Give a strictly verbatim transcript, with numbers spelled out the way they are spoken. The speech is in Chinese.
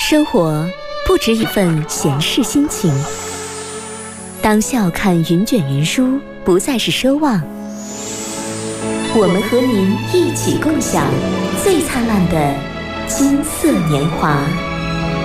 生活不止一份闲适心情，当笑看云卷云舒不再是奢望，我们和您一起共享最灿烂的金色年华。